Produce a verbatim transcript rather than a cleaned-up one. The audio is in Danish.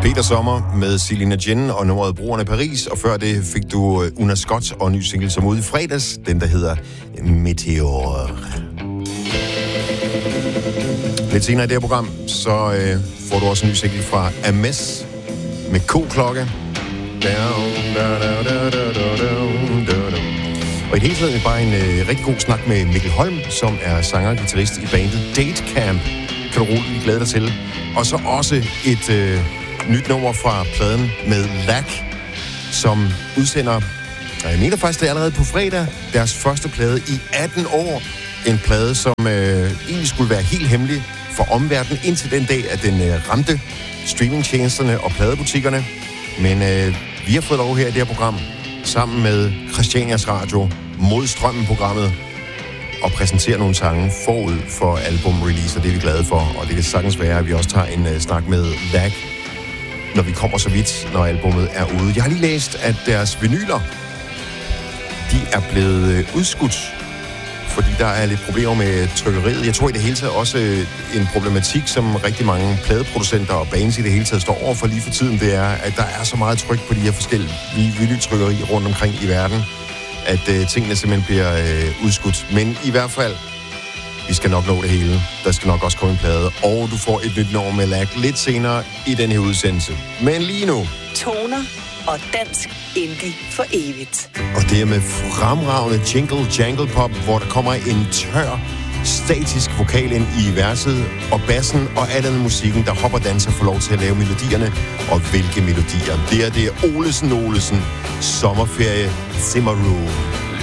Peter Sommer med Selena Jen og nummeret Broerne i Paris, og før det fik du Una Scott og en ny single, som ude i fredags, den der hedder Meteor. Lidt senere i det her program, så øh, får du også en ny single fra Ames med K-klokke. Og i det hele taget bare en øh, rigtig god snak med Mikkel Holm, som er sanger og guitarist i bandet Date Camp. Kan du roligt glæde dig til. Og så også et øh, nyt nummer fra pladen med Lack, som udsender, jeg mener faktisk, det er allerede på fredag, deres første plade i atten år. En plade, som øh, egentlig skulle være helt hemmelig for omverdenen, indtil den dag, at den øh, ramte streamingtjenesterne og pladebutikkerne. Men øh, vi har fået lov her i det her program, sammen med Christianias Radio, mod strømmen-programmet, og præsentere nogle sange forud for album-release, og det er vi glade for. Og det kan sagtens være, at vi også tager en uh, snak med Lack, når vi kommer så vidt, når albummet er ude. Jeg har lige læst, at deres vinyler, de er blevet uh, udskudt, fordi der er lidt problemer med trykkeriet. Jeg tror i det hele taget også uh, en problematik, som rigtig mange pladeproducenter og bands i det hele taget står over for lige for tiden, det er, at der er så meget tryk på de her forskellige vinyltrykkerier rundt omkring i verden, at øh, tingene simpelthen bliver øh, udskudt. Men i hvert fald, vi skal nok nå det hele. Der skal nok også komme en plade. Og du får et nyt nummer med Lack lidt senere i den her udsendelse. Men lige nu... Toner og dansk indie for evigt. Og det er med fremragende jingle jangle pop, hvor der kommer en tør, statisk vokal ind i verset, og bassen og al den musikken, der hopper danser, får lov til at lave melodierne. Og hvilke melodier? Det er det Olesen Olesen, sommerferie, Zimmeroo.